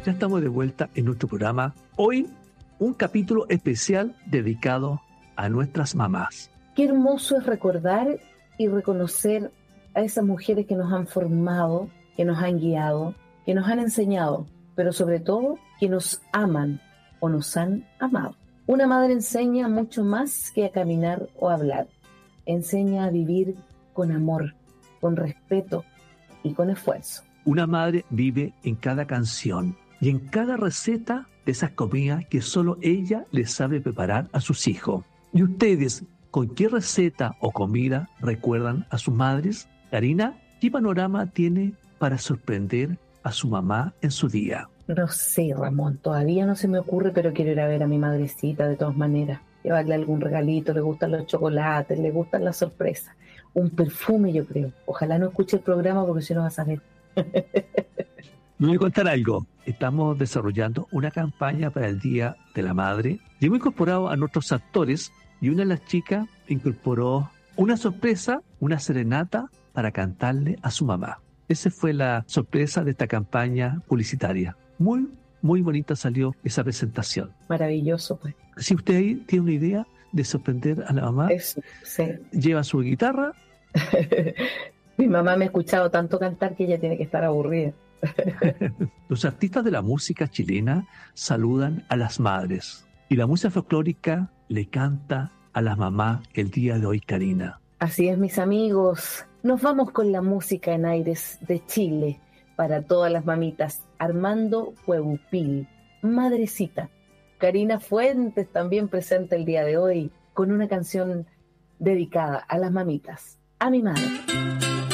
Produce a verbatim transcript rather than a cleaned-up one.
Ya estamos de vuelta en nuestro programa. Hoy, un capítulo especial dedicado a nuestras mamás. Qué hermoso es recordar y reconocer a esas mujeres que nos han formado, que nos han guiado, que nos han enseñado, pero sobre todo que nos aman o nos han amado. Una madre enseña mucho más que a caminar o a hablar. Enseña a vivir con amor, con respeto y con esfuerzo. Una madre vive en cada canción y en cada receta de esas comidas que solo ella les sabe preparar a sus hijos. ¿Y ustedes, con qué receta o comida recuerdan a sus madres? Karina, ¿qué panorama tiene para sorprender a su mamá en su día? No sé, Ramón, todavía no se me ocurre, pero quiero ir a ver a mi madrecita de todas maneras. Llevarle algún regalito, le gustan los chocolates, le gustan las sorpresas. Un perfume, yo creo. Ojalá no escuche el programa porque si no va a saber. Me voy a contar algo. Estamos desarrollando una campaña para el Día de la Madre y hemos incorporado a nuestros actores y una de las chicas incorporó una sorpresa, una serenata para cantarle a su mamá. Esa fue la sorpresa de esta campaña publicitaria. Muy, muy bonita salió esa presentación. Maravilloso, pues. Si usted ahí tiene una idea de sorprender a la mamá, Eso, sí. Lleva su guitarra. Mi mamá me ha escuchado tanto cantar que ella tiene que estar aburrida. Los artistas de la música chilena saludan a las madres y la música folclórica le canta a las mamás el día de hoy, Karina. Así es, mis amigos. Nos vamos con la música en aires de Chile para todas las mamitas. Armando Hueupil, Madrecita. Karina Fuentes también presente el día de hoy con una canción dedicada a las mamitas, a mi madre.